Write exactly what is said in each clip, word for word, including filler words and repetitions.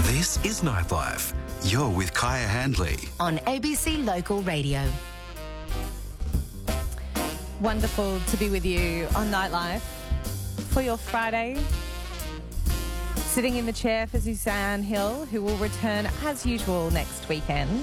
This is Nightlife. You're with Kaya Handley on A B C Local Radio. Wonderful to be with you on Nightlife for your Friday. Sitting in the chair for Suzanne Hill, who will return as usual next weekend.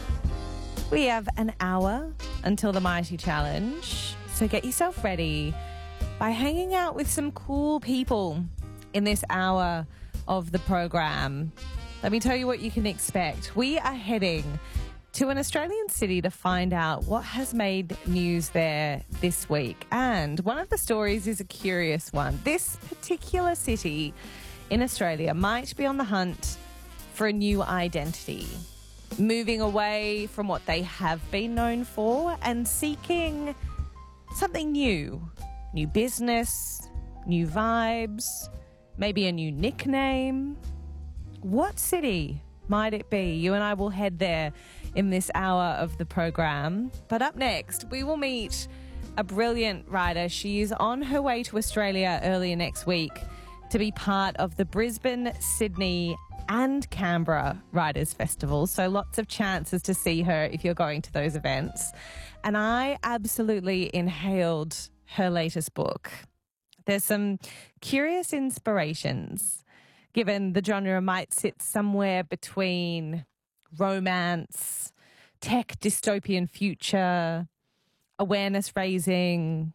We have an hour until the Mighty Challenge, so get yourself ready by hanging out with some cool people in this hour of the program. Let me tell you what you can expect. We are heading to an Australian city to find out what has made news there this week. And one of the stories is a curious one. This particular city in Australia might be on the hunt for a new identity, moving away from what they have been known for and seeking something new. New business, new vibes, maybe a new nickname. What city might it be? You and I will head there in this hour of the program. But up next, we will meet a brilliant writer. She is on her way to Australia earlier next week to be part of the Brisbane, Sydney and Canberra Writers' Festival. So lots of chances to see her if you're going to those events. And I absolutely inhaled her latest book. There's some curious inspirations, given the genre might sit somewhere between romance, tech dystopian future, awareness raising,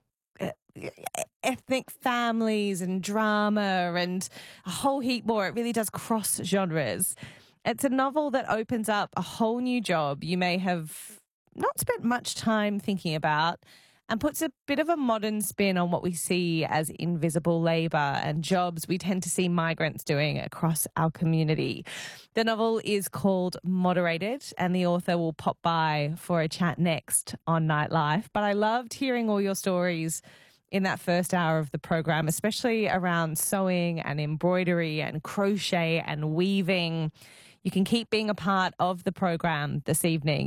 ethnic families and drama and a whole heap more. It really does cross genres. It's a novel that opens up a whole new job you may have not spent much time thinking about, and puts a bit of a modern spin on what we see as invisible labour and jobs we tend to see migrants doing across our community. The novel is called Moderated, and the author will pop by for a chat next on Nightlife. But I loved hearing all your stories in that first hour of the program, especially around sewing and embroidery and crochet and weaving. You can keep being a part of the program this evening.